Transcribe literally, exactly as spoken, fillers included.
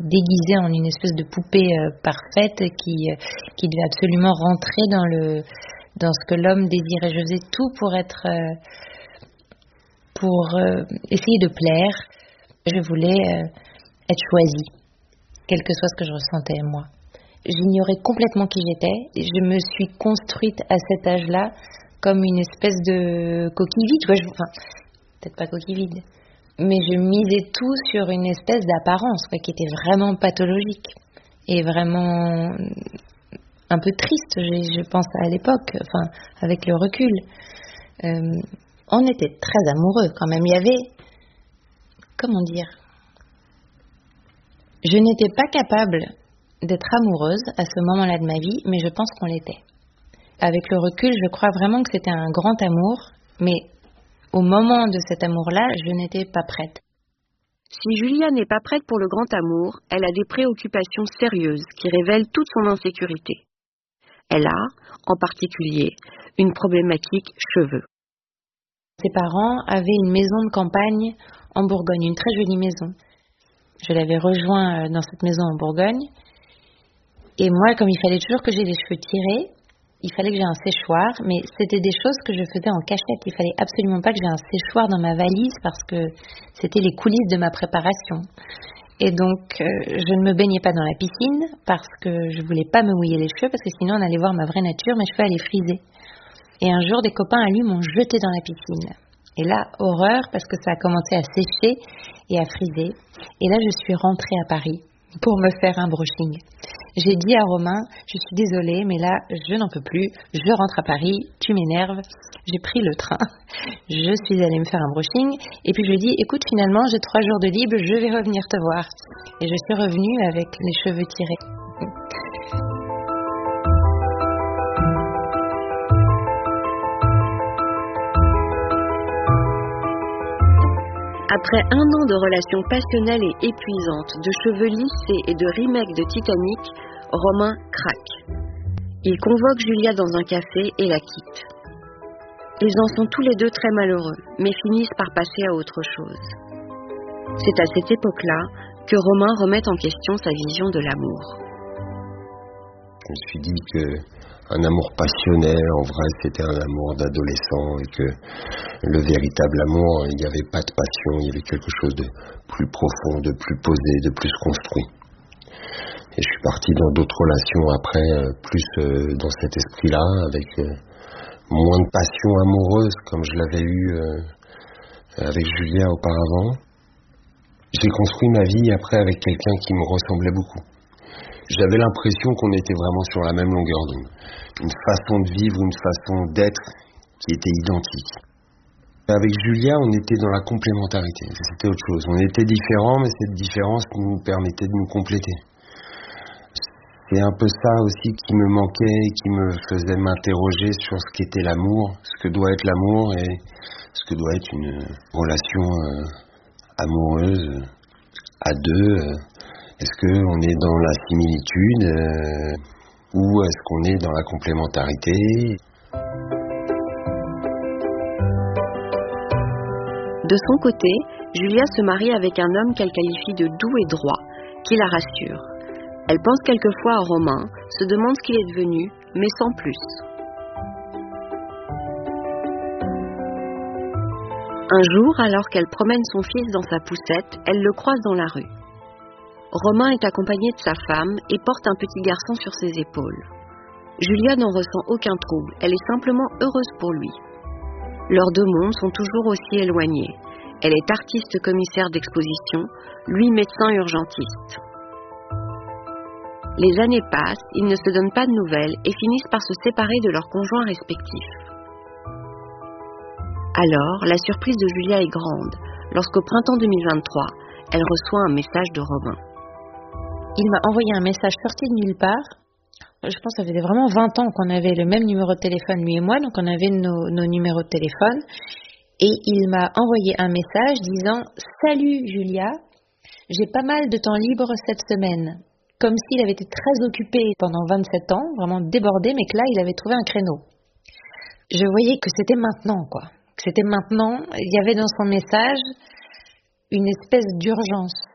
déguisée en une espèce de poupée euh, parfaite qui, euh, qui devait absolument rentrer dans, le, dans ce que l'homme désirait. Je faisais tout pour être, euh, pour euh, essayer de plaire. Je voulais euh, être choisie, quel que soit ce que je ressentais moi. J'ignorais complètement qui j'étais. Je me suis construite à cet âge-là comme une espèce de coquille vide. Ouais, je, enfin, peut-être pas coquille vide, mais je misais tout sur une espèce d'apparence quoi, qui était vraiment pathologique et vraiment un peu triste, je, je pense à l'époque, enfin, avec le recul. Euh, on était très amoureux quand même. Il y avait, comment dire, je n'étais pas capable d'être amoureuse à ce moment-là de ma vie, mais je pense qu'on l'était. Avec le recul, je crois vraiment que c'était un grand amour, mais au moment de cet amour-là, je n'étais pas prête. Si Julia n'est pas prête pour le grand amour, elle a des préoccupations sérieuses qui révèlent toute son insécurité. Elle a, en particulier, une problématique cheveux. Ses parents avaient une maison de campagne en Bourgogne, une très jolie maison. Je l'avais rejoint dans cette maison en Bourgogne. Et moi, comme il fallait toujours que j'ai les cheveux tirés, il fallait que j'ai un séchoir, mais c'était des choses que je faisais en cachette. Il fallait absolument pas que j'ai un séchoir dans ma valise parce que c'était les coulisses de ma préparation. Et donc, euh, je ne me baignais pas dans la piscine parce que je voulais pas me mouiller les cheveux parce que sinon on allait voir ma vraie nature, mes cheveux allaient friser. Et un jour, des copains à lui m'ont jeté dans la piscine. Et là, horreur, parce que ça a commencé à sécher et à friser. Et là, je suis rentrée à Paris pour me faire un brushing. J'ai dit à Romain, je suis désolée, mais là, je n'en peux plus. Je rentre à Paris, tu m'énerves. J'ai pris le train. Je suis allée me faire un brushing. Et puis je lui ai dit, écoute, finalement, j'ai trois jours de libre, je vais revenir te voir. Et je suis revenue avec les cheveux tirés. Après un an de relations passionnelles et épuisantes, de cheveux lissés et de remake de Titanic, Romain craque. Il convoque Julia dans un café et la quitte. Ils en sont tous les deux très malheureux, mais finissent par passer à autre chose. C'est à cette époque-là que Romain remet en question sa vision de l'amour. Je me suis dit que un amour passionnel, en vrai, c'était un amour d'adolescent et que le véritable amour, il n'y avait pas de passion, il y avait quelque chose de plus profond, de plus posé, de plus construit. Et je suis parti dans d'autres relations après, plus dans cet esprit-là, avec moins de passion amoureuse comme je l'avais eu avec Julia auparavant. J'ai construit ma vie après avec quelqu'un qui me ressemblait beaucoup. J'avais l'impression qu'on était vraiment sur la même longueur d'onde. Une façon de vivre, une façon d'être qui était identique. Avec Julia, on était dans la complémentarité. C'était autre chose. On était différents, mais cette différence nous permettait de nous compléter. C'est un peu ça aussi qui me manquait, qui me faisait m'interroger sur ce qu'était l'amour, ce que doit être l'amour et ce que doit être une relation euh, amoureuse à deux. Euh, Est-ce qu'on est dans la similitude euh, ou est-ce qu'on est dans la complémentarité? De son côté, Julia se marie avec un homme qu'elle qualifie de doux et droit, qui la rassure. Elle pense quelquefois à Romain, se demande ce qu'il est devenu, mais sans plus. Un jour, alors qu'elle promène son fils dans sa poussette, elle le croise dans la rue. Romain est accompagné de sa femme et porte un petit garçon sur ses épaules. Julia n'en ressent aucun trouble, elle est simplement heureuse pour lui. Leurs deux mondes sont toujours aussi éloignés. Elle est artiste commissaire d'exposition, lui médecin urgentiste. Les années passent, ils ne se donnent pas de nouvelles et finissent par se séparer de leurs conjoints respectifs. Alors, la surprise de Julia est grande, lorsqu'au printemps deux mille vingt-trois, elle reçoit un message de Romain. Il m'a envoyé un message sorti de nulle part. Je pense que ça faisait vraiment vingt ans qu'on avait le même numéro de téléphone, lui et moi, donc on avait nos, nos numéros de téléphone. Et il m'a envoyé un message disant « Salut Julia, j'ai pas mal de temps libre cette semaine ». Comme s'il avait été très occupé pendant vingt-sept ans, vraiment débordé, mais que là, il avait trouvé un créneau. Je voyais que c'était maintenant, quoi. Que c'était maintenant. Il y avait dans son message une espèce d'urgence.